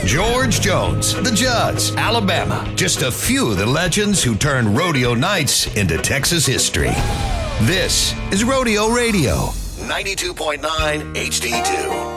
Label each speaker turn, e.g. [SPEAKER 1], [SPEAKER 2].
[SPEAKER 1] George Jones, the Judds, Alabama. Just a few of the legends who turned rodeo nights into Texas history. This is Rodeo Radio, 92.9 HD2.